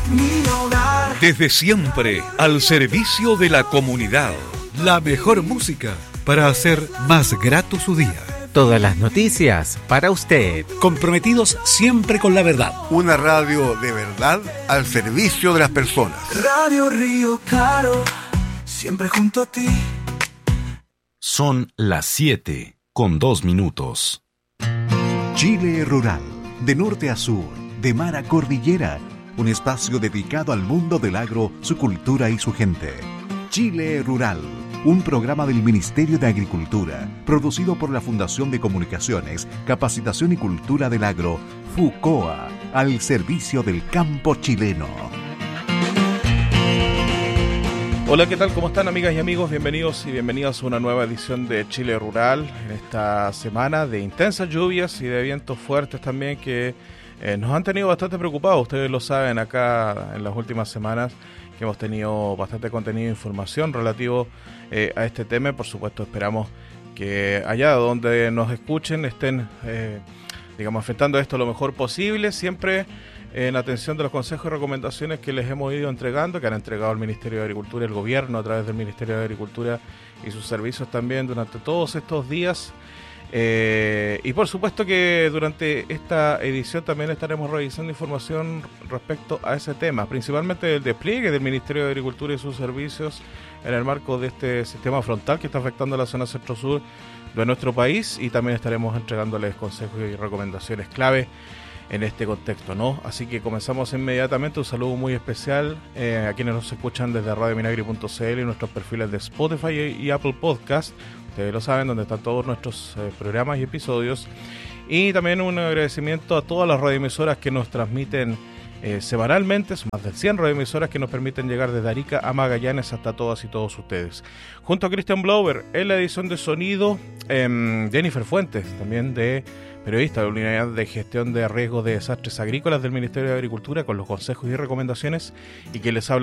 mi hogar. Desde siempre, al servicio de la comunidad. La mejor música para hacer más grato su día. Todas las noticias para usted. Comprometidos siempre con la verdad. Una radio de verdad al servicio de las personas. Radio Río Claro, siempre junto a ti. Son las 7:02. Chile Rural, de norte a sur, de mar a cordillera, un espacio dedicado al mundo del agro, su cultura y su gente. Chile Rural, un programa del Ministerio de Agricultura, producido por la Fundación de Comunicaciones, Capacitación y Cultura del Agro, FUCOA, al servicio del campo chileno. Hola, ¿qué tal? ¿Cómo están, amigas y amigos? Bienvenidos y bienvenidas a una nueva edición de Chile Rural en esta semana de intensas lluvias y de vientos fuertes también que nos han tenido bastante preocupados. Ustedes lo saben acá en las últimas semanas que hemos tenido bastante contenido e información relativo a este tema. Por supuesto, esperamos que allá donde nos escuchen estén, enfrentando esto lo mejor posible, siempre en atención de los consejos y recomendaciones que les hemos ido entregando, que han entregado el Ministerio de Agricultura y el Gobierno a través del Ministerio de Agricultura y sus servicios también durante todos estos días. Y por supuesto que durante esta edición también estaremos revisando información respecto a ese tema, principalmente el despliegue del Ministerio de Agricultura y sus servicios en el marco de este sistema frontal que está afectando a la zona centro-sur de nuestro país, y también estaremos entregándoles consejos y recomendaciones clave en este contexto, ¿no? Así que comenzamos inmediatamente. Un saludo muy especial a quienes nos escuchan desde radiominagri.cl y nuestros perfiles de Spotify y Apple Podcast. Ustedes lo saben, donde están todos nuestros programas y episodios. Y también un agradecimiento a todas las radioemisoras que nos transmiten semanalmente. Son más de 100 radioemisoras que nos permiten llegar desde Arica a Magallanes hasta todas y todos ustedes. Junto a Christian Blower en la edición de sonido, Jennifer Fuentes, también periodista de la Unidad de Gestión de Riesgos de Desastres Agrícolas del Ministerio de Agricultura, con los consejos y recomendaciones, y que les habla